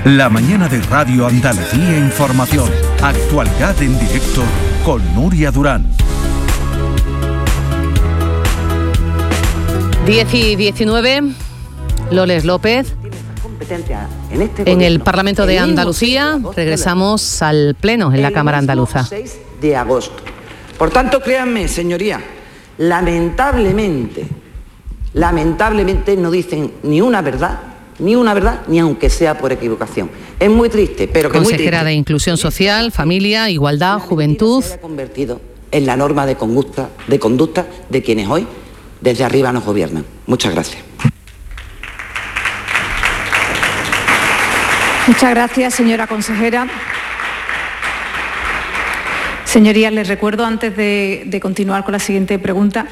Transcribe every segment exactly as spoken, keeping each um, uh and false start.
La mañana de Radio Andalucía Información. Actualidad en directo con Nuria Durán. diez y diecinueve, Loles López. En el Parlamento de Andalucía regresamos al Pleno en la Cámara Andaluza. seis de agosto. Por tanto, créanme, señoría, lamentablemente, lamentablemente no dicen ni una verdad, ni una verdad, ni aunque sea por equivocación. Es muy triste, pero que Consejera muy triste. de Inclusión Social, Familia, Igualdad, Juventud. Se haya convertido en la norma de conducta, de conducta de quienes hoy desde arriba nos gobiernan. Muchas gracias. Muchas gracias, señora consejera. Señorías, les recuerdo antes de, de continuar con la siguiente pregunta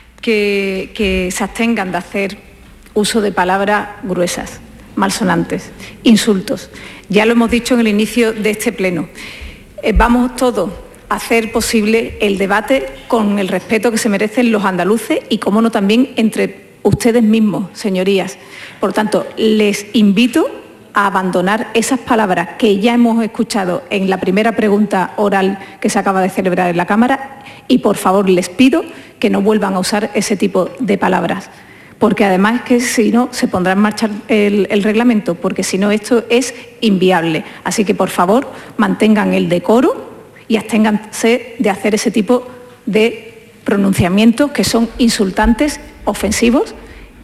que, que se abstengan de hacer uso de palabras gruesas, malsonantes, insultos. Ya lo hemos dicho en el inicio de este pleno. Eh, vamos todos a hacer posible el debate con el respeto que se merecen los andaluces y, cómo no, también entre ustedes mismos, señorías. Por tanto, les invito a abandonar esas palabras que ya hemos escuchado en la primera pregunta oral que se acaba de celebrar en la Cámara y, por favor, les pido que no vuelvan a usar ese tipo de palabras, porque además que si no se pondrá en marcha el, el reglamento, porque si no esto es inviable. Así que, por favor, mantengan el decoro y absténganse de hacer ese tipo de pronunciamientos que son insultantes, ofensivos,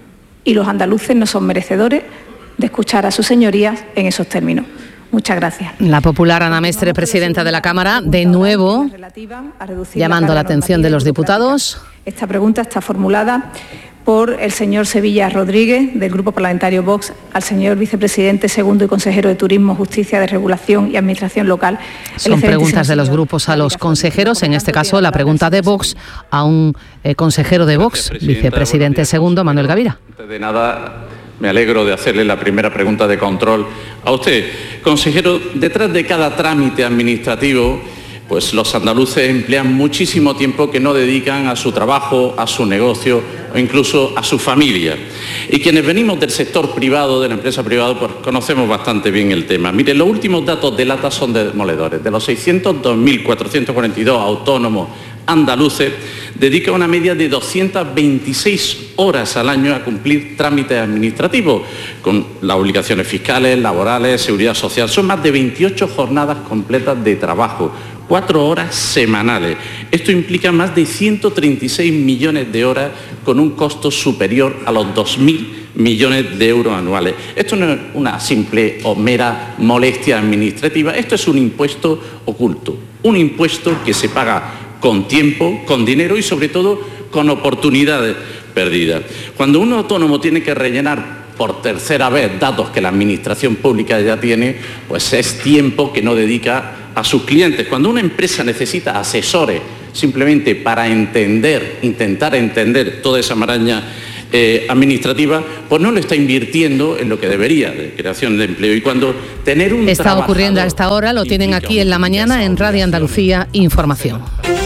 y los andaluces no son merecedores de escuchar a sus señorías en esos términos. Muchas gracias. La popular Ana Mestre, presidenta de la Cámara, de nuevo llamando la atención de los diputados. Esta pregunta está formulada por el señor Sevilla Rodríguez, del Grupo Parlamentario Vox, al señor vicepresidente segundo y consejero de Turismo, Justicia, Desregulación y Administración Local. Son preguntas de los grupos a los consejeros, en este caso la pregunta de Vox a un eh, consejero de Vox, vicepresidente segundo, Manuel Gavira. De nada, me alegro de hacerle la primera pregunta de control a usted. Consejero, detrás de cada trámite administrativo, pues los andaluces emplean muchísimo tiempo que no dedican a su trabajo, a su negocio o incluso a su familia. Y quienes venimos del sector privado, de la empresa privada, pues conocemos bastante bien el tema. Mire, los últimos datos de Lata son demoledores. De los seiscientos dos mil cuatrocientos cuarenta y dos autónomos andaluces, dedica una media de doscientas veintiséis horas al año a cumplir trámites administrativos, con las obligaciones fiscales, laborales, seguridad social. Son más de veintiocho jornadas completas de trabajo, cuatro horas semanales. Esto implica más de ciento treinta y seis millones de horas con un costo superior a los dos mil millones de euros anuales. Esto no es una simple o mera molestia administrativa, esto es un impuesto oculto, un impuesto que se paga con tiempo, con dinero y sobre todo con oportunidades perdidas. Cuando un autónomo tiene que rellenar por tercera vez datos que la administración pública ya tiene, pues es tiempo que no dedica a sus clientes. Cuando una empresa necesita asesores simplemente para entender, intentar entender toda esa maraña eh, administrativa, pues no lo está invirtiendo en lo que debería, de creación de empleo. Y cuando tener un Está ocurriendo a esta hora, lo tienen aquí en la mañana en Radio Andalucía Información.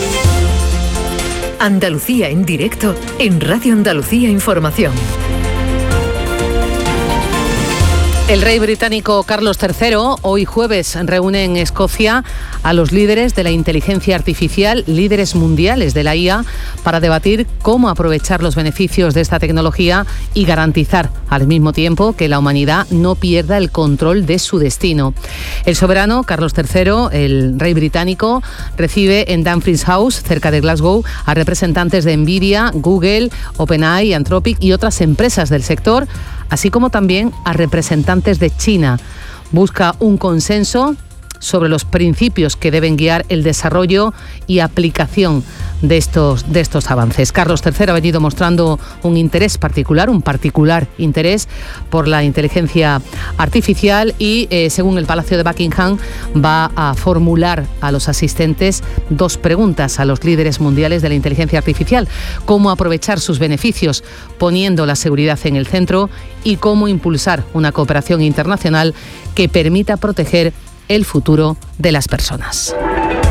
Andalucía en directo en Radio Andalucía Información. El rey británico Carlos tercero hoy jueves reúne en Escocia a los líderes de la inteligencia artificial, líderes mundiales de la I A, para debatir cómo aprovechar los beneficios de esta tecnología y garantizar al mismo tiempo que la humanidad no pierda el control de su destino. El soberano Carlos tercero, el rey británico, recibe en Dumfries House, cerca de Glasgow, a representantes de Nvidia, Google, OpenAI, Anthropic y otras empresas del sector, así como también a representantes de China. Busca un consenso sobre los principios que deben guiar el desarrollo y aplicación de estos, de estos avances. Carlos tercero ha venido mostrando un interés particular, un particular interés por la inteligencia artificial y, eh, según el Palacio de Buckingham, va a formular a los asistentes dos preguntas a los líderes mundiales de la inteligencia artificial: cómo aprovechar sus beneficios poniendo la seguridad en el centro y cómo impulsar una cooperación internacional que permita proteger el futuro de las personas.